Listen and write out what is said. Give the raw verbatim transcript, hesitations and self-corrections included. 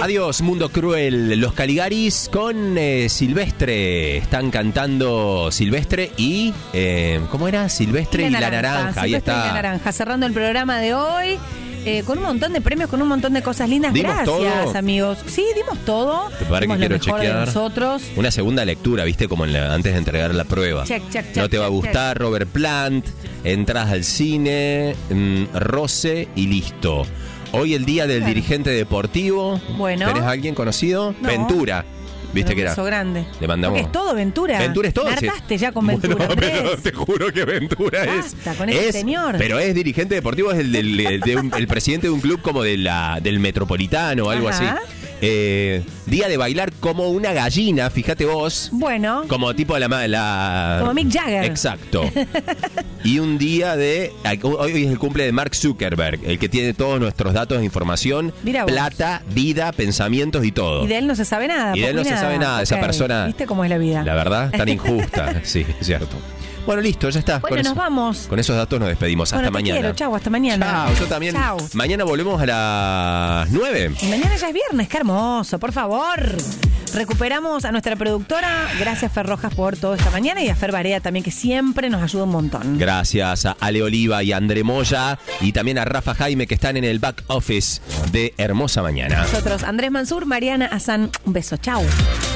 Adiós, mundo cruel. Los Caligaris con eh, Silvestre. Están cantando Silvestre y... Eh, ¿Cómo era? Silvestre y, y la naranja. naranja. Ahí Silvestre está. Y la naranja. Cerrando el programa de hoy. Eh, con un montón de premios, con un montón de cosas lindas. ¿Dimos Gracias, todo? amigos. Sí, dimos todo. ¿Te parece dimos que quiero lo mejor chequear? De nosotros. Una segunda lectura, ¿viste? Como en la, antes de entregar la prueba. Check, check, check, no te va a check, gustar, check. Robert Plant. Entradas al cine, mmm, roce y listo. Hoy el día del Claro. dirigente deportivo. Bueno. ¿Tenés a alguien conocido? No. Ventura. ¿Viste Pero que era? un beso grande. Le mandamos. Porque es todo Ventura. Ventura es todo. Me hartaste sí. ya con Ventura, Bueno, Andrés. pero te juro que Ventura es. Basta con ese es, señor. Pero es dirigente deportivo, es el, del, el, de un- el presidente de un club como de la, del Metropolitano o algo Ajá. así. Eh, día de bailar como una gallina, fíjate vos. Bueno. Como tipo la, ma- la... Como Mick Jagger. Exacto. Y un día de... Hoy es el cumple de Mark Zuckerberg, el que tiene todos nuestros datos de información. Mirá vos. Plata, vida, pensamientos y todo. Y de él no se sabe nada. Y de él poco no se sabe nada, esa Ok. persona- ¿Viste cómo es la vida? La verdad, tan injusta. Sí, es cierto. Bueno, listo, ya está. Bueno, Con nos eso- vamos. Con esos datos nos despedimos. Bueno, Hasta te mañana. quiero. Chau, hasta mañana. Chao, yo también. Chau. Mañana volvemos a las nueve. Y mañana ya es viernes, qué hermoso, por favor. Recuperamos a nuestra productora. Gracias, Fer Rojas, por todo esta mañana. Y a Fer Barea también, que siempre nos ayuda un montón. Gracias a Ale Oliva y a André Moya. Y también a Rafa Jaime, que están en el back office de Hermosa Mañana. Nosotros, Andrés Mansur, Mariana Azán. Un beso, chau.